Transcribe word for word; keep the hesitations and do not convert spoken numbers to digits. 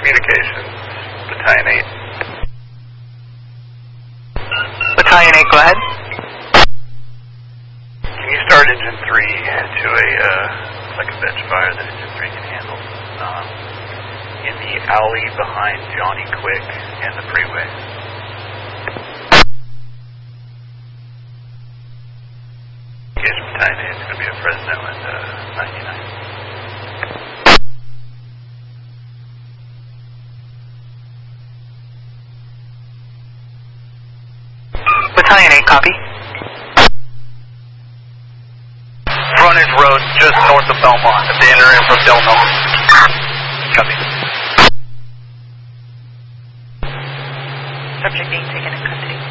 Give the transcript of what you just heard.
Communications, Battalion eight. Battalion eight, go ahead. Can you start Engine three to a, uh, like a bench fire that Engine three can handle? Um, in the alley behind Johnny Quick and the freeway. Communications, Battalion eight, it's going to be a Fresno and uh, ninety-nine. Battalion eight, copy. Frontage road just north of Belmont, at the enter in from Del Norte. Copy. Subject being taken in custody.